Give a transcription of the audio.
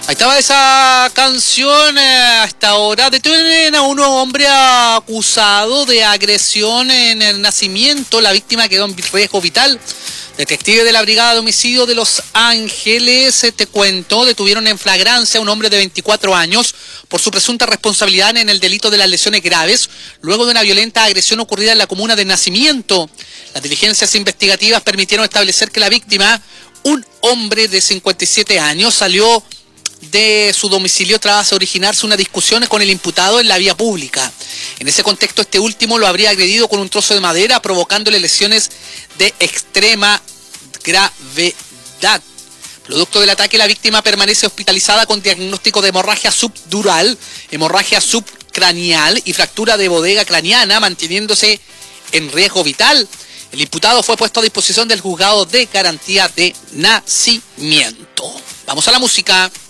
Ahí estaba esa canción. Hasta ahora detienen a un hombre acusado de agresión en el nacimiento. La víctima quedó en riesgo vital. Detectives de la Brigada de Homicidio de Los Ángeles, te cuento, detuvieron en flagrancia a un hombre de 24 años por su presunta responsabilidad en el delito de las lesiones graves, luego de una violenta agresión ocurrida en la comuna de Nacimiento. Las diligencias investigativas permitieron establecer que la víctima, un hombre de 57 años, salió de su domicilio tras originarse una discusión con el imputado en la vía pública. En ese contexto, este último lo habría agredido con un trozo de madera, provocándole lesiones de extrema gravedad. Producto del ataque, la víctima permanece hospitalizada con diagnóstico de hemorragia subdural, hemorragia subcraneal y fractura de bodega craneana, manteniéndose en riesgo vital. El imputado fue puesto a disposición del juzgado de garantía de nacimiento. Vamos a la música.